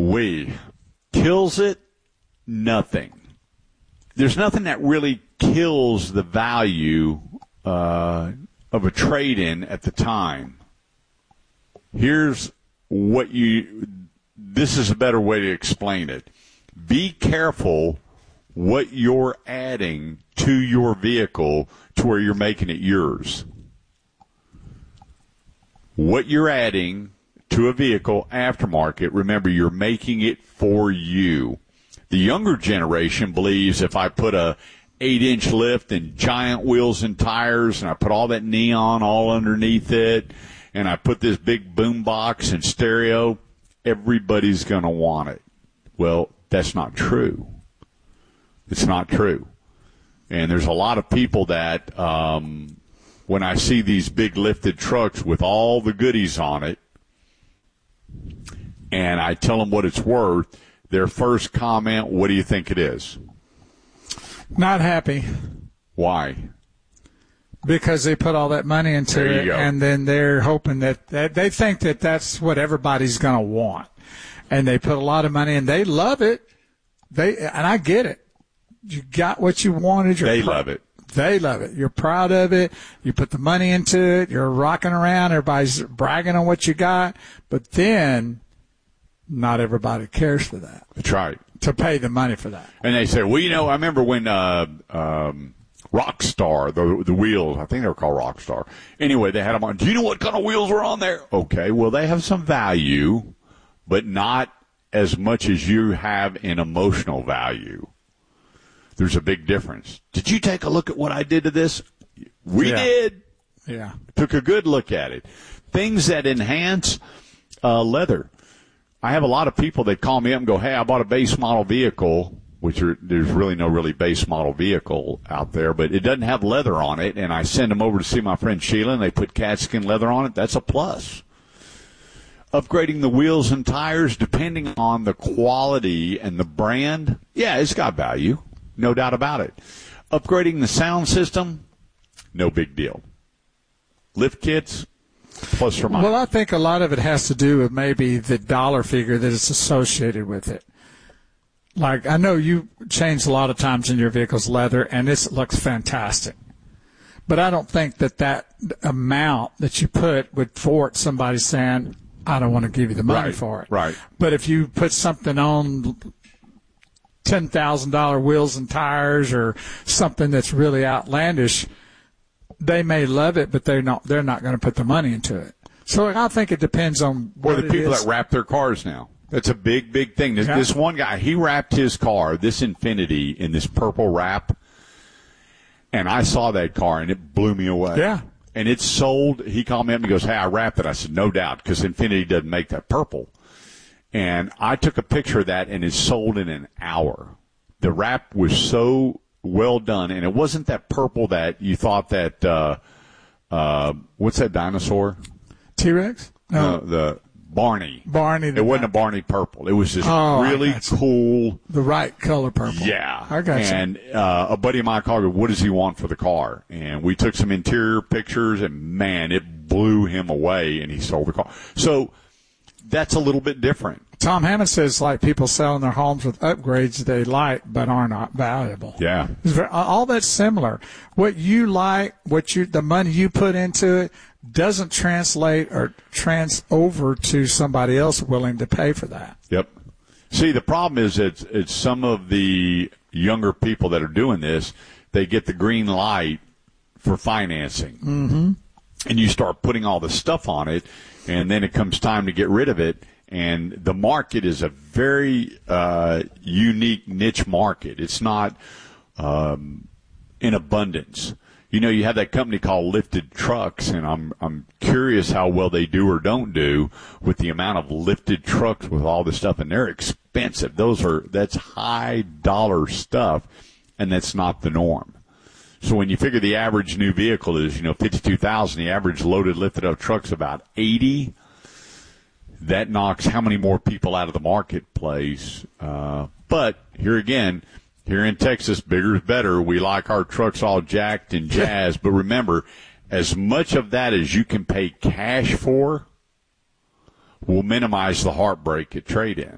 Ooh-wee. Kills it? Nothing. There's nothing that really kills the value of a trade-in at the time. This is a better way to explain it. Be careful what you're adding to your vehicle to where you're making it yours. What you're adding to a vehicle aftermarket, remember, you're making it for you. The younger generation believes if I put a 8-inch lift and giant wheels and tires and I put all that neon all underneath it and I put this big boom box and stereo, everybody's going to want it. Well, that's not true. It's not true. And there's a lot of people that when I see these big lifted trucks with all the goodies on it and I tell them what it's worth, their first comment, what do you think it is? Not happy. Why? Because they put all that money into it, go. And then they're hoping that they think that that's what everybody's going to want. And they put a lot of money, and they love it. And I get it. You got what you wanted. They love it. They love it. You're proud of it. You put the money into it. You're rocking around. Everybody's bragging on what you got. But then not everybody cares for that. That's right. To pay the money for that. And they say, well, I remember when Rockstar, the wheels, I think they were called Rockstar. Anyway, they had them on. Do you know what kind of wheels were on there? Okay, well, they have some value, but not as much as you have in emotional value. There's a big difference. Did you take a look at what I did to this? We did. Yeah. Took a good look at it. Things that enhance leather. I have a lot of people that call me up and go, hey, I bought a base model vehicle, there's really no really base model vehicle out there, but it doesn't have leather on it, and I send them over to see my friend Sheila, and they put cat skin leather on it. That's a plus. Upgrading the wheels and tires, depending on the quality and the brand, yeah, it's got value, no doubt about it. Upgrading the sound system, no big deal. Lift kits, plus or minus. Well, I think a lot of it has to do with maybe the dollar figure that is associated with it. Like, I know you changed a lot of times in your vehicle's leather, and it looks fantastic. But I don't think that amount that you put would thwart somebody saying, I don't want to give you the money for it. Right. But if you put something on $10,000 wheels and tires or something that's really outlandish, they may love it, but they're not going to put the money into it. So I think it depends on what or the people that wrap their cars now. That's a big, big thing. This one guy, he wrapped his car, this Infiniti, in this purple wrap, and I saw that car, and it blew me away. Yeah. And it's sold. He called me up and he goes, hey, I wrapped it. I said, no doubt, because Infiniti doesn't make that purple. And I took a picture of that, and it's sold in an hour. The wrap was so well done, and it wasn't that purple that you thought that what's that dinosaur? T-Rex? No. The Barney. It wasn't a Barney purple. It was just really cool. The right color purple. Yeah. I got you. And a buddy of mine called me, what does he want for the car? And we took some interior pictures, and, man, it blew him away, and he sold the car. So that's a little bit different. Tom Hammond says, like, people selling their homes with upgrades they like but are not valuable. Yeah. All that's similar. What you like, the money you put into it, doesn't translate or over to somebody else willing to pay for that. Yep. See, the problem is it's some of the younger people that are doing this, they get the green light for financing. Mm-hmm. And you start putting all the stuff on it, and then it comes time to get rid of it. And the market is a very unique niche market. It's not in abundance. You know, you have that company called Lifted Trucks, and I'm curious how well they do or don't do with the amount of lifted trucks with all this stuff, and they're expensive. That's high dollar stuff, and that's not the norm. So when you figure the average new vehicle is, $52,000, the average loaded lifted up truck's about $80,000. That knocks how many more people out of the marketplace. But here again, here in Texas, bigger is better. We like our trucks all jacked and jazzed. But remember, as much of that as you can pay cash for will minimize the heartbreak at trade-in.